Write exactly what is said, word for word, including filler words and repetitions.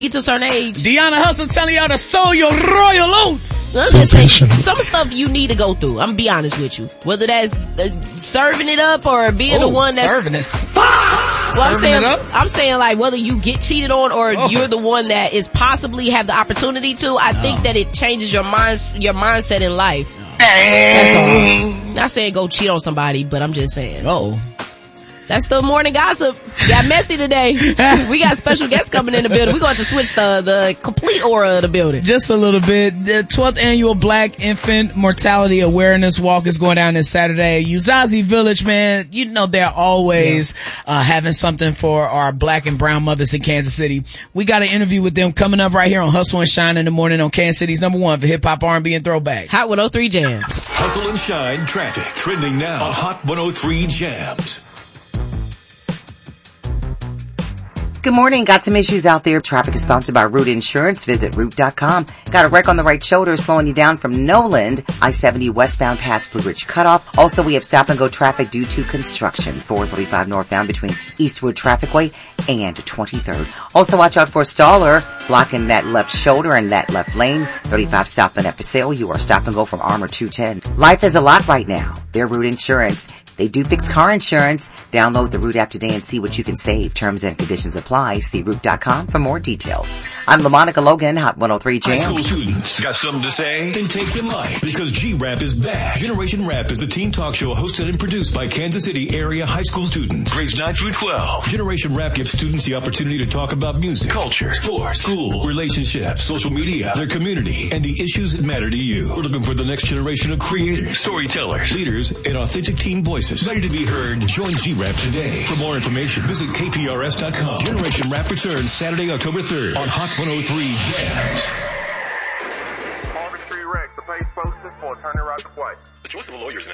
get to a certain age. Deanna Hustle telling y'all to sow your royal oats. I'm just saying, some stuff you need to go through. I'm gonna be honest with you. Whether that's uh, serving it up or being oh, the one that's serving it. Well, serving I'm saying, it up? I'm saying like whether you get cheated on or oh. you're the one that is possibly have the opportunity to. I oh. think that it changes your mind, your mindset in life. Oh. That's all. Not saying go cheat on somebody, but I'm just saying. Oh. That's the morning gossip. Got messy today. We got special guests coming in the building. We're going to switch the, the complete aura of the building. Just a little bit. The twelfth annual Black Infant Mortality Awareness Walk is going down this Saturday. Uzazi Village, man, you know they're always yeah. uh having something for our black and brown mothers in Kansas City. We got an interview with them coming up right here on Hustle and Shine in the morning on Kansas City's number one for hip hop, R and B, and throwbacks. Hot one oh three Jams. Hustle and Shine traffic trending now on Hot one oh three Jams. Good morning. Got some issues out there. Traffic is sponsored by Root Insurance. Visit root dot com. Got a wreck on the right shoulder slowing you down from Noland. I seventy westbound past Blue Ridge Cutoff. Also, we have stop and go traffic due to construction. four thirty-five northbound between Eastwood Trafficway and twenty-third. Also, watch out for a staller blocking that left shoulder and that left lane. thirty-five southbound at Paseo. You are stop and go from Armour two ten. Life is a lot right now. They're Root Insurance. They do fix car insurance. Download the Root app today and see what you can save. Terms and conditions apply. See root dot com for more details. I'm LaMonica Logan, Hot one oh three Jams. High school students got something to say? Then take the mic, because G-Rap is back. Generation Rap is a teen talk show hosted and produced by Kansas City area high school students, grades nine through twelve. Generation Rap gives students the opportunity to talk about music, culture, sports, school, relationships, social media, their community, and the issues that matter to you. We're looking for the next generation of creators, storytellers, leaders, and authentic teen voices. Ready to be heard? Join G-Rap today. For more information, visit K P R S dot com. Generation Rap returns Saturday, October third on Hot one oh three Jams. Harvard Street Rex, the page posted for a turning right to white. The choice of the lawyers